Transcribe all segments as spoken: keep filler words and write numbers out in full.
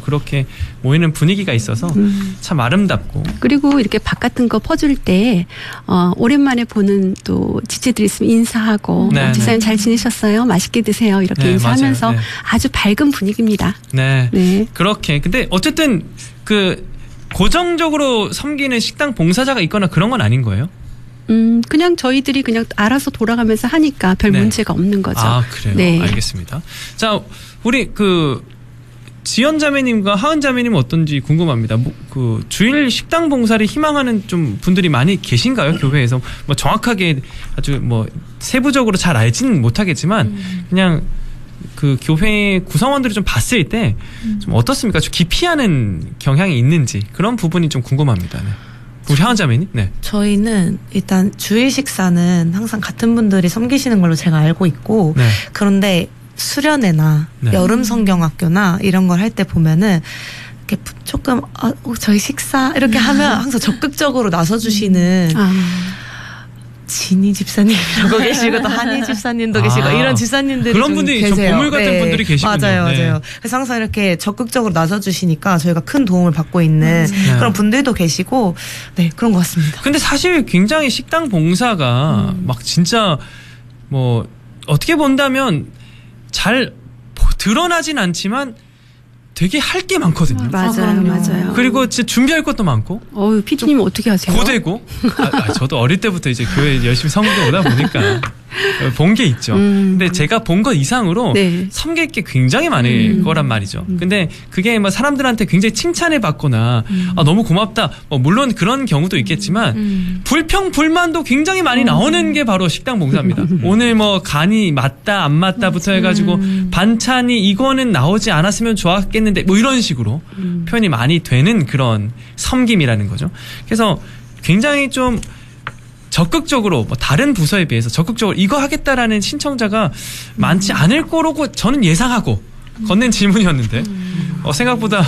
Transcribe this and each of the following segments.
그렇게 모이는 분위기가 있어서 음. 참 아름답고. 그리고 이렇게 밥 같은 거 퍼줄 때 어, 오랜만에 보는 또 지체들이 있으면 인사하고 네, 지사님 네. 잘 지내셨어요? 맛있게 드세요. 이렇게 네, 인사하면서 네. 아주 밝은 분위기입니다. 네. 네. 그렇게. 근데 어쨌든 그 고정적으로 섬기는 식당 봉사자가 있거나 그런 건 아닌 거예요? 음, 그냥 저희들이 그냥 알아서 돌아가면서 하니까 별 네. 문제가 없는 거죠. 아, 그래요? 네. 알겠습니다. 자, 우리 그 지연 자매님과 하은 자매님은 어떤지 궁금합니다. 뭐, 그 주일 식당 봉사를 희망하는 좀 분들이 많이 계신가요? 교회에서 뭐 정확하게 아주 뭐 세부적으로 잘 알지는 못하겠지만 음. 그냥 그 교회 구성원들이 좀 봤을 때 좀 어떻습니까? 좀 기피하는 경향이 있는지 그런 부분이 좀 궁금합니다. 네. 우리 하은 자매님? 네. 저희는 일단 주일 식사는 항상 같은 분들이 섬기시는 걸로 제가 알고 있고 네. 그런데 수련회나 네. 여름 성경학교나 이런 걸 할 때 보면은 이렇게 조금 아, 저희 식사 이렇게 하면 항상 적극적으로 나서주시는 아. 진희 집사님이라고 계시고 또 한희 집사님도 아, 계시고 이런 집사님들이 그런 분들이 좀 보물 같은 네. 분들이 계시군요. 맞아요, 네. 맞아요. 그래서 항상 이렇게 적극적으로 나서주시니까 저희가 큰 도움을 받고 있는 네. 그런 분들도 계시고 네 그런 것 같습니다. 근데 사실 굉장히 식당 봉사가 음. 막 진짜 뭐 어떻게 본다면 잘 드러나진 않지만 되게 할 게 많거든요. 맞아요, 아, 맞아요. 그리고 진짜 준비할 것도 많고. 어우, 피디님 어떻게 하세요? 고되고. 아, 아, 저도 어릴 때부터 이제 교회 열심히 섬겨 오다 보니까 본 게 있죠. 음. 근데 제가 본 것 이상으로 네. 섬길 게 굉장히 많을 음. 거란 말이죠. 음. 근데 그게 뭐 사람들한테 굉장히 칭찬을 받거나 음. 아, 너무 고맙다. 뭐 물론 그런 경우도 있겠지만 음. 불평 불만도 굉장히 많이 나오는 게 바로 식당 봉사입니다. 오늘 뭐 간이 맞다 안 맞다부터 해가지고 음. 반찬이 이거는 나오지 않았으면 좋았겠는데 뭐 이런 식으로 음. 표현이 많이 되는 그런 섬김이라는 거죠. 그래서 굉장히 좀 적극적으로 뭐 다른 부서에 비해서 적극적으로 이거 하겠다라는 신청자가 많지 않을 거라고 저는 예상하고 건넨 질문이었는데 어, 생각보다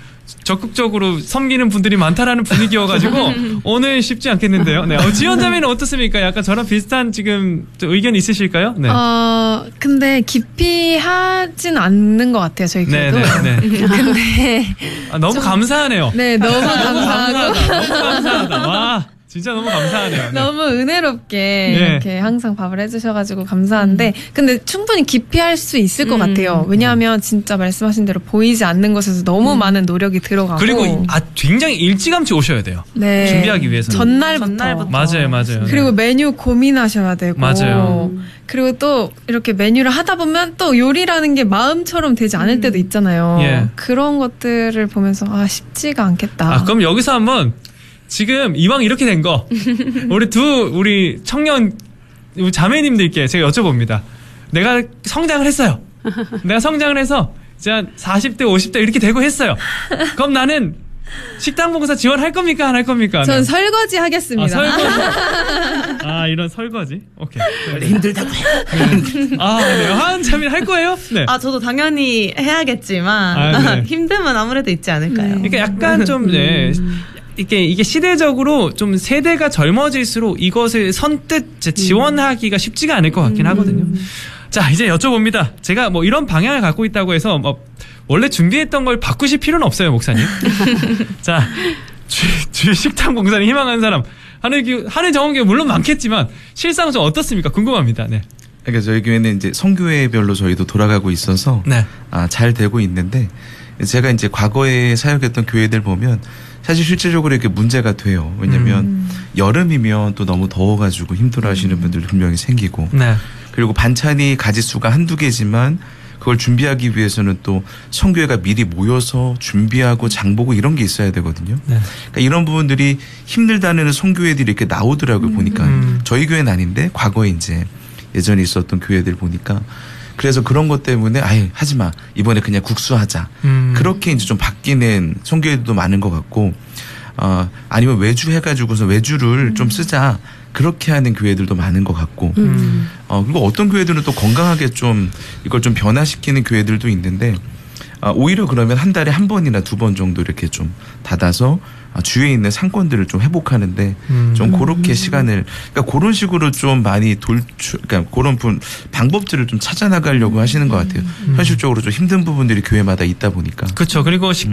적극적으로 섬기는 분들이 많다라는 분위기여가지고 오늘 쉽지 않겠는데요. 네. 어, 지연 자매는 어떻습니까? 약간 저랑 비슷한 지금 의견 있으실까요? 네. 어 근데 깊이 하진 않는 것 같아요. 저희 교회도. 네, 네, 네. 근데 아, 너무 좀, 감사하네요. 네, 너무 감사하고 너무 감사하다. 와. 진짜 너무 감사하네요. 네. 너무 은혜롭게 네. 이렇게 항상 밥을 해주셔가지고 감사한데 음. 근데 충분히 기피할 수 있을 것 음. 같아요. 왜냐하면 진짜 말씀하신 대로 보이지 않는 것에서 너무 음. 많은 노력이 들어가고 그리고 아, 굉장히 일찌감치 오셔야 돼요. 네. 준비하기 위해서는. 전날부터. 전날부터. 맞아요. 맞아요. 그리고 네. 메뉴 고민하셔야 되고 맞아요. 그리고 또 이렇게 메뉴를 하다 보면 또 요리라는 게 마음처럼 되지 않을 때도 있잖아요. 예. 그런 것들을 보면서 아 쉽지가 않겠다. 아, 그럼 여기서 한번 지금 이왕 이렇게 된 거 우리 두 우리 청년 우리 자매님들께 제가 여쭤봅니다. 내가 성장을 했어요. 내가 성장을 해서 이제 한 사십 대 오십 대 이렇게 되고 했어요. 그럼 나는 식당 봉사 지원할 겁니까 안 할 겁니까? 전 네. 설거지 하겠습니다. 아, 설거지. 아 이런 설거지? 오케이. 원래 힘들다고요. 네. 아 네. 하은 자매 할 거예요? 네. 아 저도 당연히 해야겠지만 아, 네. 힘듦은 아무래도 있지 않을까요? 그러니까 약간 좀 네. 이게, 이게 시대적으로 좀 세대가 젊어질수록 이것을 선뜻 지원하기가 쉽지가 않을 것 같긴 하거든요. 자, 이제 여쭤봅니다. 제가 뭐 이런 방향을 갖고 있다고 해서 뭐 원래 준비했던 걸 바꾸실 필요는 없어요, 목사님. 자, 주, 주 식당 봉사를 희망하는 사람, 하늘, 하늘 정원교회 물론 많겠지만 실상 좀 어떻습니까? 궁금합니다. 네. 그러니까 저희 교회는 이제 성교회별로 저희도 돌아가고 있어서 네. 아, 잘 되고 있는데 제가 이제 과거에 사역했던 교회들 보면 사실 실질적으로 이렇게 문제가 돼요. 왜냐면 음. 여름이면 또 너무 더워가지고 힘들어하시는 분들 분명히 생기고 네. 그리고 반찬이 가짓수가 한두 개지만 그걸 준비하기 위해서는 또 성교회가 미리 모여서 준비하고 장보고 이런 게 있어야 되거든요. 네. 그러니까 이런 부분들이 힘들다는 성교회들이 이렇게 나오더라고요. 음. 보니까 음. 저희 교회는 아닌데 과거에 이제 예전에 있었던 교회들 보니까 그래서 그런 것 때문에 아예 하지 마. 이번에 그냥 국수하자. 음. 그렇게 이제 좀 바뀌는 성교회도 많은 것 같고 어, 아니면 외주 해가지고서 외주를 음. 좀 쓰자. 그렇게 하는 교회들도 많은 것 같고 음. 어, 그리고 어떤 교회들은 또 건강하게 좀 이걸 좀 변화시키는 교회들도 있는데 어, 오히려 그러면 한 달에 한 번이나 두 번 정도 이렇게 좀 닫아서 주위에 있는 상권들을 좀 회복하는데 음. 좀 그렇게 시간을 그러니까 그런 식으로 좀 많이 돌출 그러니까 그런 분 방법들을 좀 찾아나가려고 하시는 것 같아요. 음. 현실적으로 좀 힘든 부분들이 교회마다 있다 보니까. 그렇죠. 그리고